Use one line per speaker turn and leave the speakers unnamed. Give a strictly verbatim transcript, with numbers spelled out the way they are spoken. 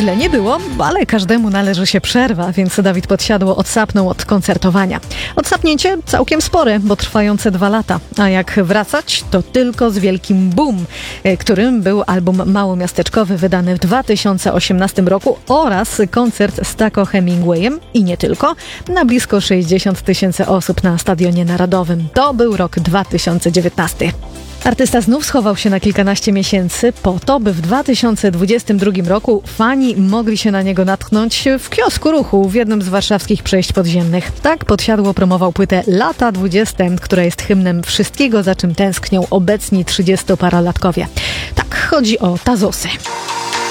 Źle nie było, ale każdemu należy się przerwa, więc Dawid Podsiadło odsapnął od koncertowania. Odsapnięcie całkiem spore, bo trwające dwa lata. A jak wracać, to tylko z wielkim boom, którym był album małomiasteczkowy wydany w dwa tysiące osiemnastym roku oraz koncert z Taco Hemingwayem i nie tylko, na blisko sześćdziesiąt tysięcy osób na Stadionie Narodowym. To był rok dwa tysiące dziewiętnasty. Artysta znów schował się na kilkanaście miesięcy po to, by w dwa tysiące dwudziestym drugim roku fani mogli się na niego natknąć w kiosku Ruchu w jednym z warszawskich przejść podziemnych. Tak Podsiadło promował płytę Lata dwudzieste, która jest hymnem wszystkiego, za czym tęsknią obecni trzydziestoparolatkowie. Tak, chodzi o Tazosy.